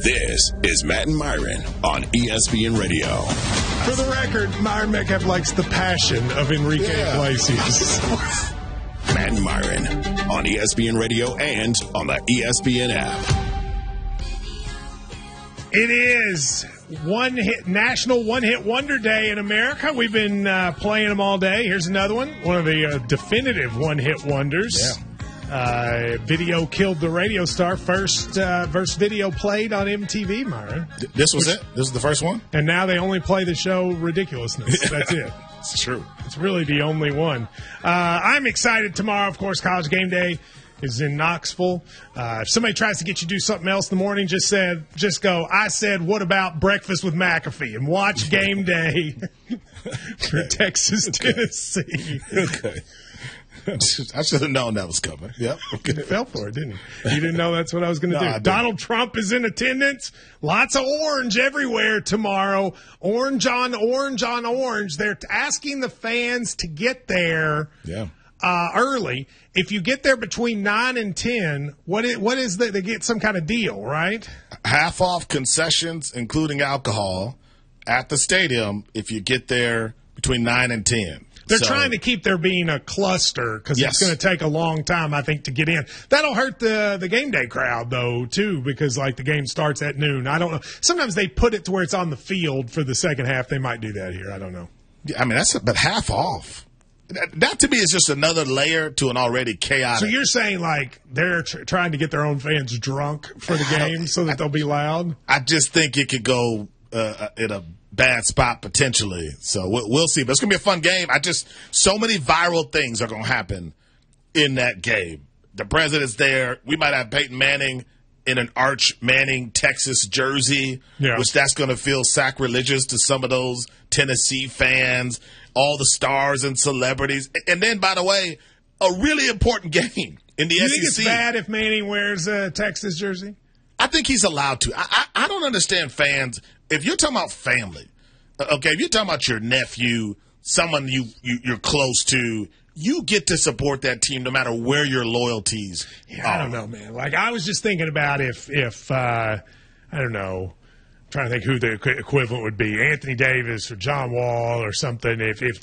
This is Matt and Myron on ESPN Radio. For the record, Myron Metcalf likes the passion of Enrique Iglesias. Matt and Myron on ESPN Radio and on the ESPN app. It is National One-Hit Wonder Day in America. We've been playing them all day. Here's another one of the definitive one-hit wonders. Yeah. Video killed the radio star. First video played on MTV, Myron. This was it? This is the first one? And now they only play the show Ridiculousness. That's it. It's true. It's really the only one. I'm excited tomorrow. Of course, College Game Day is in Knoxville. If somebody tries to get you to do something else in the morning, just go, I said, what about Breakfast with McAfee? And watch Game Day for Texas, Tennessee. Okay. I should have known that was coming. Yep. Okay. You fell for it, didn't you? You didn't know that's what I was going to do. Donald Trump is in attendance. Lots of orange everywhere tomorrow. Orange on orange on orange. They're asking the fans to get there early. If you get there between 9 and 10, what is they get some kind of deal, right? Half off concessions, including alcohol, at the stadium if you get there between 9 and 10. They're trying to keep there being a cluster because it's going to take a long time, I think, to get in. That'll hurt the game day crowd, though, too, because, the game starts at noon. I don't know. Sometimes they put it to where it's on the field for the second half. They might do that here. I don't know. Yeah, I mean, but half off. That, to me, is just another layer to an already chaotic. So you're saying, they're trying to get their own fans drunk for the game so that they'll be loud? I just think it could go in a bad spot potentially. So we'll see. But it's going to be a fun game. So many viral things are going to happen in that game. The president's there. We might have Peyton Manning in an Arch Manning Texas jersey, which that's going to feel sacrilegious to some of those Tennessee fans, all the stars and celebrities. And then, by the way, a really important game in the SEC. You think it's bad if Manning wears a Texas jersey? I think he's allowed to. I don't understand fans. If you're talking about family, okay, if you're talking about your nephew, someone you're close to, you get to support that team no matter where your loyalties are. I don't know, man. I was just thinking about if I don't know, I'm trying to think who the equivalent would be, Anthony Davis or John Wall or something.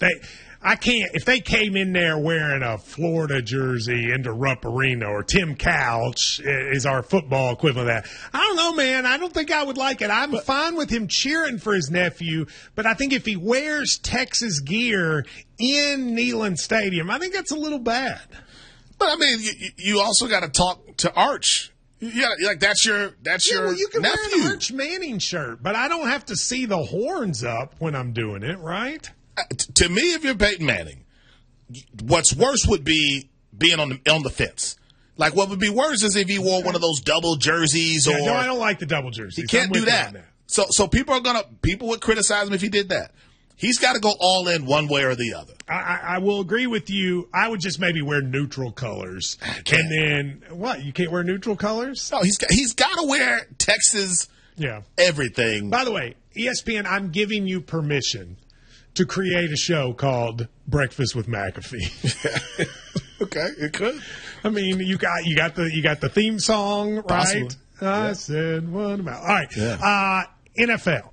If they came in there wearing a Florida jersey into Rupp Arena, or Tim Couch is our football equivalent of that. I don't know, man. I don't think I would like it. I'm fine with him cheering for his nephew, but I think if he wears Texas gear in Neyland Stadium, I think that's a little bad. But I mean, you also got to talk to Arch. That's your well, you can nephew. wear an Arch Manning shirt, but I don't have to see the horns up when I'm doing it, right? To me, if you're Peyton Manning, what's worse would be being on the fence. What would be worse is if he wore one of those double jerseys. No, I don't like the double jerseys. He can't do that. So people would criticize him if he did that. He's got to go all in one way or the other. I will agree with you. I would just maybe wear neutral colors. And then, what? You can't wear neutral colors? No, he's got to wear Texas everything. By the way, ESPN, I'm giving you permission to create a show called Breakfast with McAfee. Okay, it could. I mean, you got the theme song, right? Possibly. I said, what about? All right. Yeah. NFL.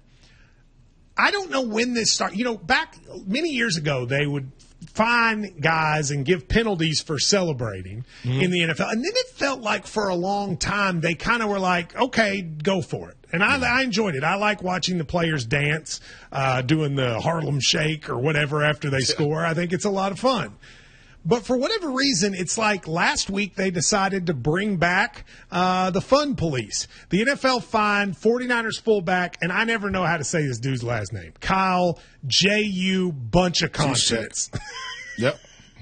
I don't know when this started. Back many years ago, they would fine guys and give penalties for celebrating in the NFL. And then it felt like for a long time they kind of were like, okay, go for it. And I enjoyed it. I like watching the players dance, doing the Harlem Shake or whatever after they score. I think it's a lot of fun. But for whatever reason, it's like last week they decided to bring back the fun police. The NFL fined 49ers fullback, and I never know how to say this dude's last name, Kyle J.U. Bunch of Constance. Yep.